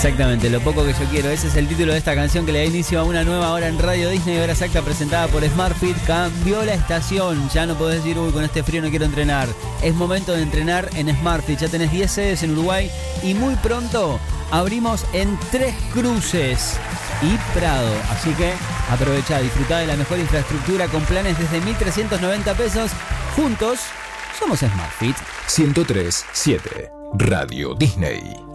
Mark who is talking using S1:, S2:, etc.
S1: Exactamente, lo poco que yo quiero. Ese es el título de esta canción que le da inicio a una nueva hora en Radio Disney. Hora exacta presentada por SmartFit. Cambió la estación. Ya no podés decir, uy, con este frío no quiero entrenar. Es momento de entrenar en SmartFit. Ya tenés 10 sedes en Uruguay y muy pronto abrimos en 3 Cruces y Prado. Así que aprovecha, disfrutá de la mejor infraestructura con planes desde 1.390 pesos. Juntos somos SmartFit.
S2: 103.7 Radio Disney.